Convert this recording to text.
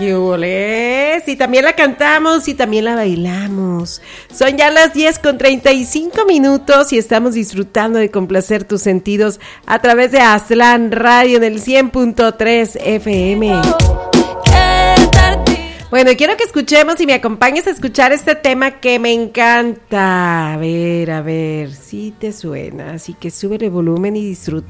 ¿Qué hubo-les? Y también la cantamos y también la bailamos. Son ya las 10:35 y estamos disfrutando de complacer tus sentidos a través de Aztlán Radio en el 100.3 FM. Bueno, quiero que escuchemos y me acompañes a escuchar este tema que me encanta. A ver, si te suena. Así que sube el volumen y disfruta.